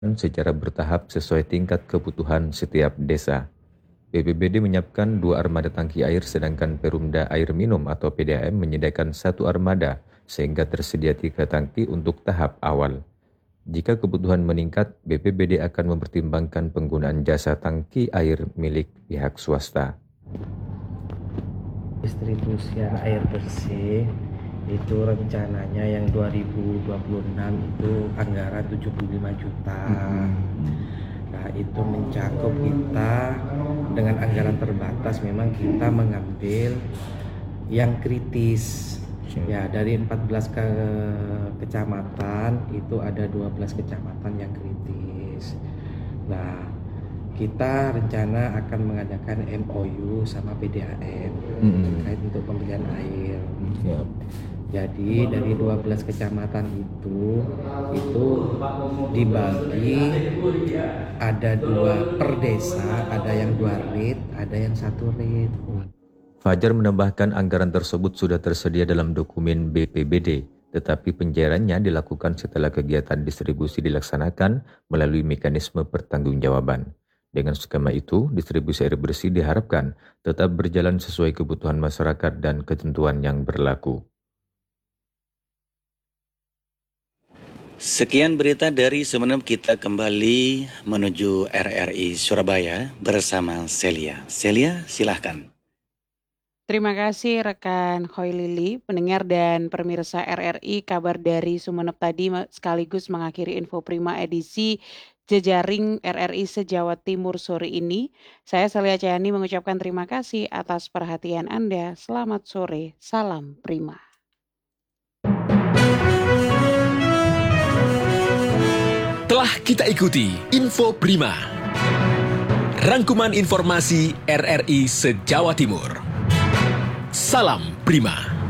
secara bertahap sesuai tingkat kebutuhan setiap desa. BPBD menyiapkan 2 armada tangki air sedangkan Perumda Air Minum atau PDAM menyediakan 1 armada sehingga tersedia 3 tangki untuk tahap awal. Jika kebutuhan meningkat, BPBD akan mempertimbangkan penggunaan jasa tangki air milik pihak swasta. Distribusian air bersih itu rencananya yang 2026 itu anggaran 75 juta. Nah, itu mencakup kita dengan anggaran terbatas, memang kita mengambil yang kritis. Ya, dari 14 kecamatan itu ada 12 kecamatan yang kritis. Nah, kita rencana akan mengadakan MOU sama PDAM terkait untuk pembelian air. Siap. Jadi dari 12 kecamatan itu dibagi ada 2 per desa, ada yang 2 rit, ada yang 1 rit. Fajar menambahkan anggaran tersebut sudah tersedia dalam dokumen BPBD, tetapi pencairannya dilakukan setelah kegiatan distribusi dilaksanakan melalui mekanisme pertanggungjawaban. Dengan skema itu, distribusi air bersih diharapkan tetap berjalan sesuai kebutuhan masyarakat dan ketentuan yang berlaku. Sekian berita dari Sumeneb, kita kembali menuju RRI Surabaya bersama Celia. Celia, silahkan. Terima kasih rekan Hoylili, pendengar dan pemirsa RRI. Kabar dari Sumeneb tadi sekaligus mengakhiri Info Prima edisi Jejaring RRI se-Jawa Timur sore ini. Saya Celia Cayani mengucapkan terima kasih atas perhatian Anda. Selamat sore, salam Prima. Telah kita ikuti Info Prima, rangkuman informasi RRI se-Jawa Timur. Salam Prima.